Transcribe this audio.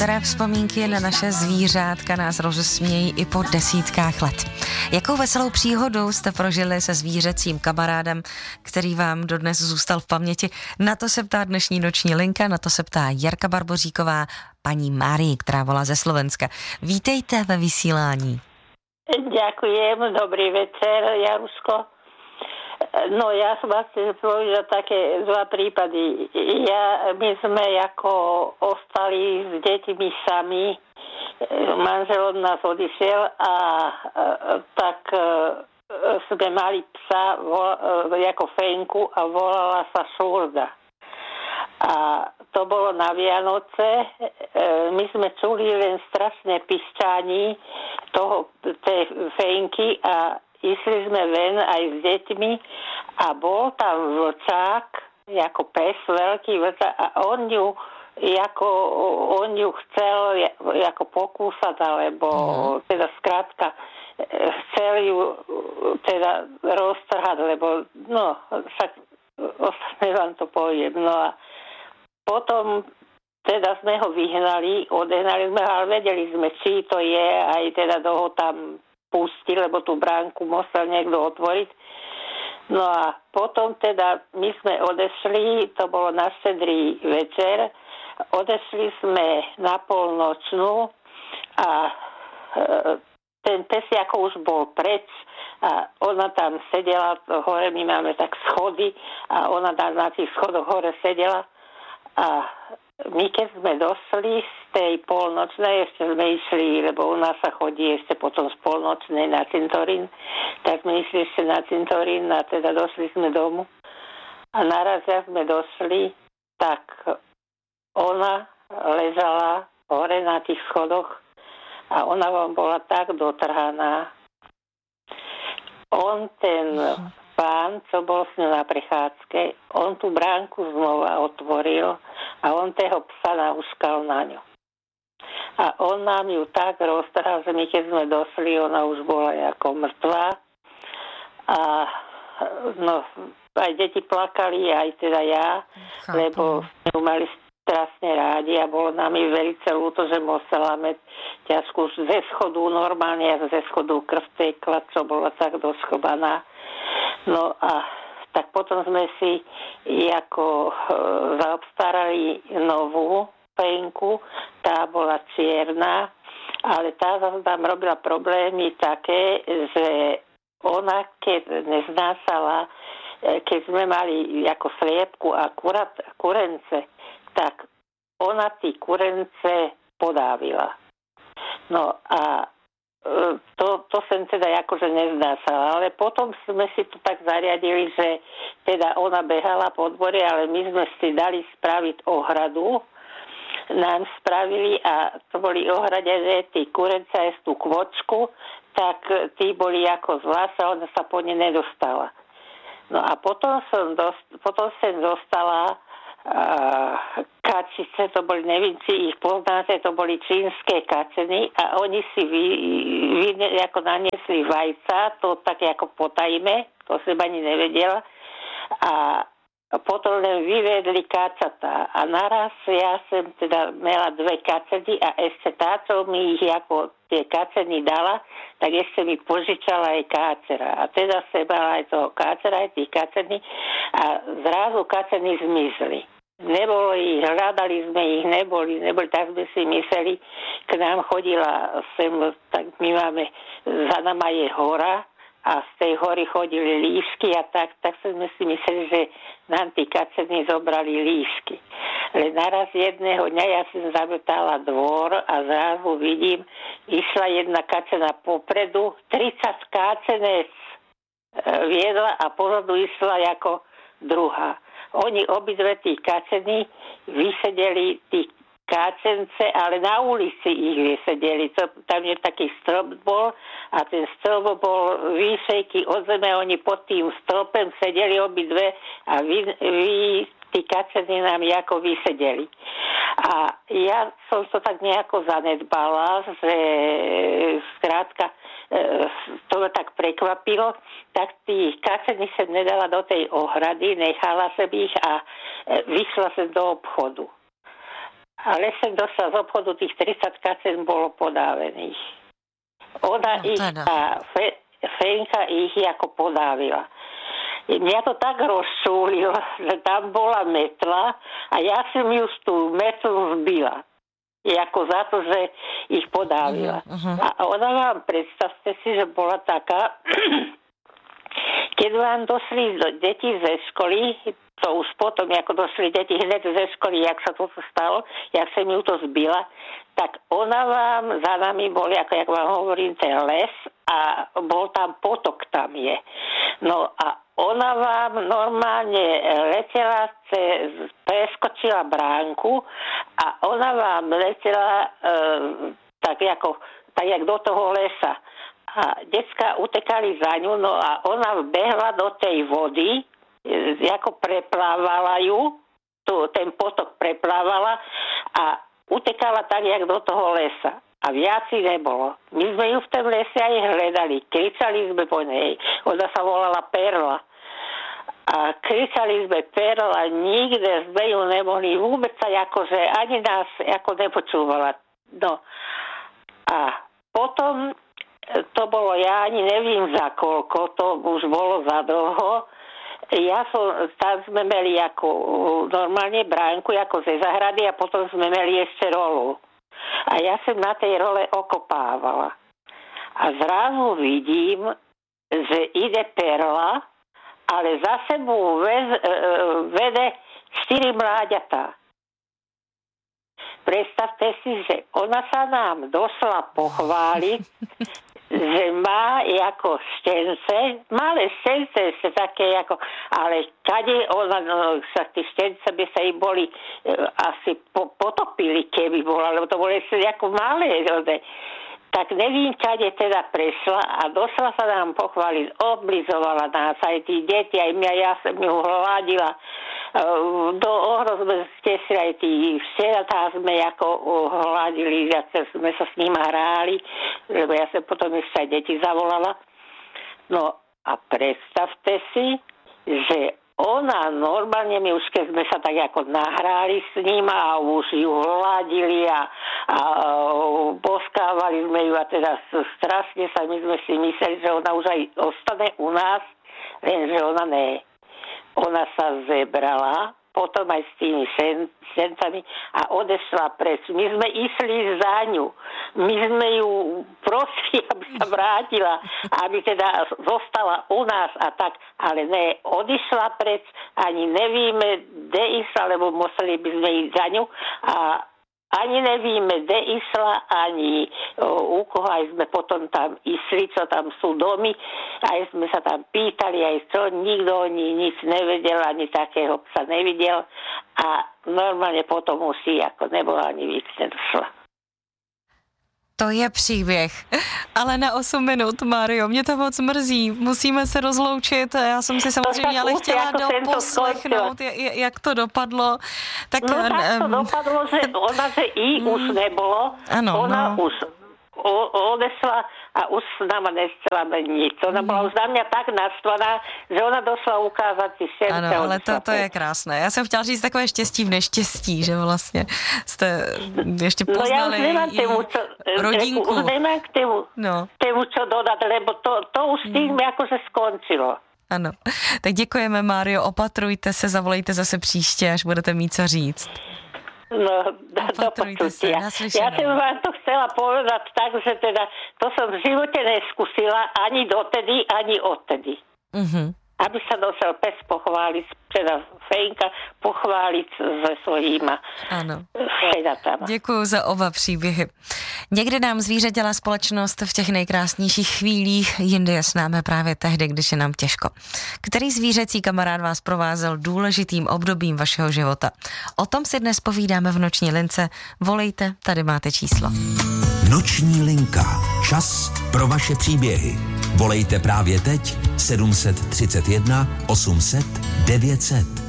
Některé vzpomínky na naše zvířátka nás rozesmějí i po desítkách let. Jakou veselou příhodu jste prožili se zvířecím kamarádem, který vám dodnes zůstal v paměti? Na to se ptá dnešní noční linka, na to se ptá Jarka Barboříková, paní Márii, která volá ze Slovenska. Vítejte ve vysílání. Ďakujem, dobrý večer, Jaruško. No ja som vás chcel povedať také dva prípady. My sme ako ostali s deťmi sami, manžel od nás odišiel a tak sme mali psa ako Fenku a volala sa Šurda. A to bolo na Vianoce. My sme čuli len strašné pišťanie tej Fenky a išli sme ven aj s deťmi a bol tam vlčák, ako pes, veľký vlčák a on ju chcel ako pokúsať, alebo teda skrátka chcel ju teda roztrhať, lebo no, však ostatné vám to poviem. No a potom teda sme ho odehnali sme ho, ale vedeli sme, či to je, aj teda ho tam pustiť, lebo tú bránku musel niekto otvoriť. No a potom teda my sme odešli, to bolo na Štedrý večer, odešli sme na polnočnú a ten pes ako už bol preč a ona tam sedela, hore my máme tak schody a ona tam na tých schodoch hore sedela a my keď sme došli z tej polnočnej, ešte sme išli, lebo u nás sa chodí ešte potom z polnočnej na cintorín, tak sme išli ešte na cintorín a teda došli sme domu. A naraz, jak sme došli, tak ona ležala hore na tých schodoch a ona vám bola tak dotrhaná. On, ten pán, čo bol s ňou na prechádzke, on tú bránku znova otvoril a on toho psa nahuškal na ňu. A on nám ju tak roztrhal, že my keď sme došli, ona už bola ako mŕtva. A no, aj deti plakali, aj teda ja, lebo sme ju mali strašne rádi a bolo nám i veľmi ľúto, že musela mať ťažkú ze schodu, normálne ze schodu krv tekla, čo bola tak doschovaná. No a tak potom sme si ako zaobstarali novú Fenku, tá bola čierna, ale tá zase tam robila problémy také, že ona keď neznášala, keď sme mali ako sliepku a kurence, tak ona tí kurence podávila. No a to som teda akože neznášala, ale potom sme si to tak zariadili, že teda ona behala po dvore, ale my sme si dali spraviť ohradu, nám spravili a to boli ohradené tí kurenca aj z tú kvočku, tak tí boli ako zvlášť a ona sa po ne nedostala. No a potom som dostala kačice, to boli, neviem, či ich poznáte, to boli čínske kačeny a oni si ako naniesli vajca, to tak ako potajme, to som ani nevedela a potom len vyvedli kačatá a naraz ja som teda mala dve kačeny a ešte tá, čo mi ich ako tie kačeny dala, tak ešte mi požičala aj káčera a teda som mala aj toho káčera, aj tých kačeny a zrazu kačeny zmizli. Nebolo ich, hľadali sme ich, neboli, tak sme si mysleli, k nám chodila sem, tak my máme, za nama je hora a z tej hory chodili líšky a tak sme si mysleli, že nám tí kaceny zobrali líšky. Ale naraz jedného dňa ja som zametala dvor a zrazu vidím, išla jedna kacena popredu, 30 kacenec viedla a pozadu išla ako druhá. Oni obidve tí kaceny vysedeli tí kácence, ale na ulici ich vysedeli. Tam je taký strop bol a ten strop bol výšejky od zeme. Oni pod tým stropem sedeli obidve a tí kaceny nám ako vysedeli. A ja som to tak nejako zanedbala, že skrátka to ma tak prekvapilo, tak tých kaceny som nedala do tej ohrady, nechala som ich a vyšla som do obchodu. Ale som dostal z obchodu, tých 30 kacen bolo podávených. Ona ich a Fenka ich ako podávila. Mňa to tak rozčúlilo, že tam bola metla a ja som ju z tú metlu zbila. Ako za to, že ich podávila. A ona vám, predstavte si, že bola taká, keď vám došli deti ze školy, to už potom, ako došli deti hneď ze školy, jak sa to stalo, jak som ju to zbila, tak ona vám, za nami boli, ako jak vám hovorím, ten les a bol tam potok, tam je. No a ona vám normálne letela, preskočila bránku a ona vám letela tak jak do toho lesa. A decka utekali za ňu, no a ona vbehla do tej vody, ako preplávala ju, ten potok preplávala a utekala tak, jak do toho lesa. A viac nebolo. My sme ju v tom lese aj hľadali. Kričali sme po nej. Ona sa volala Perla. A kričali sme Perla, nikde sme ju nemohli. Vôbec sa akože ani nás ako nepočúvala. No. A potom to bolo, ja ani neviem za koľko, to už bolo za dlho. Tam sme mali ako normálne bránku, ako ze zahrady a potom sme mali ešte rolu. A ja som na tej role okopávala. A zrazu vidím, že ide Perla, ale za sebou vede 4 mláďatá. Predstavte si, že ona sa nám došla pochváliť, že má ako štence, malé štence ešte také ako, ale kade ona, sa tí štence by sa im boli asi potopili, keby bola, lebo to bolo ešte ako malé, tak nevím, kade teda prešla a došla sa nám pochváliť, oblizovala nás aj tí deti, aj mňa, ja som ju hladila. Do ohro sme stesili aj tí včeratá sme ako hladili, sme sa s ním hráli, lebo ja som potom ešte aj deti zavolala. No a predstavte si, že ona normálne, my už keď sme sa tak ako nahráli s ním a už ju hladili a boskávali sme ju a teda strašne sa my sme si mysleli, že ona už aj ostane u nás, lenže ona ne. Ona sa zebrala, potom aj s tými sencami a odešla preč. My sme išli za ňu. My sme ju prosili, aby sa vrátila, aby teda zostala u nás a tak, ale ne, odišla preč, ani nevíme, kde išla, lebo museli by sme ísť za ňu a ani nevíme, kde išla, ani u koho, aj sme potom tam išli, čo tam sú domy, aj sme sa tam pýtali, aj čo, nikto nič nevedel, ani takého psa nevidel a normálne potom už si ako nebola ani víc nedošla. To je příběh, ale na 8 minut, Mário, mě to moc mrzí, musíme se rozloučit, já jsem si samozřejmě ale chtěla doposlechnout, jak to dopadlo. Tak, no tak to dopadlo, že ona, že jí už nebylo, ano, ona už odešla a už s náma nechcela nic. Ona byla už na mě tak naštvaná, že ona došla ukázat si všem. Ano, ale to je krásné. Já jsem chtěla říct takové štěstí v neštěstí, že vlastně jste ještě poznali rodinku. Už nemám k tému čo dodat, lebo to už tím jakože skončilo. Ano, tak děkujeme, Mário, opatrujte se, zavolejte zase příště, až budete mít co říct. No, do počutia. Ja som vám to chcela povedať tak, že teda to som v živote neskúsila ani dotedy, ani odtedy. Aby sa došel pes pochváliť, teda Fenka pochváliť se svojima sedatama. Děkuju za oba příběhy. Někdy nám zvíře dělá společnost v těch nejkrásnějších chvílích, jindy je s námi právě tehdy, když je nám těžko. Který zvířecí kamarád vás provázel důležitým obdobím vašeho života? O tom si dnes povídáme v Noční lince. Volejte, tady máte číslo. Noční linka. Čas pro vaše příběhy. Volejte právě teď 731 800 900.